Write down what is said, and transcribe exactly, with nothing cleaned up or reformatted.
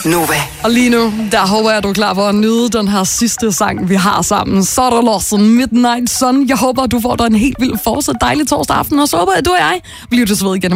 Nova. Og lige nu, der håber jeg, at du er klar for at nyde den her sidste sang, vi har sammen. Så er der Lawson, Midnight Sun. Jeg håber, at du får dig en helt vild fortsat dejlig torsdag aften, og så håber jeg, at du og jeg bliver til sved igen